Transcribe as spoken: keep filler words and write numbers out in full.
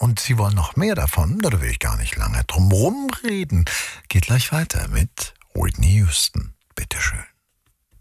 und Sie wollen noch mehr davon, da will ich gar nicht lange drum rumreden. Geht gleich weiter mit Whitney Houston. Bitteschön.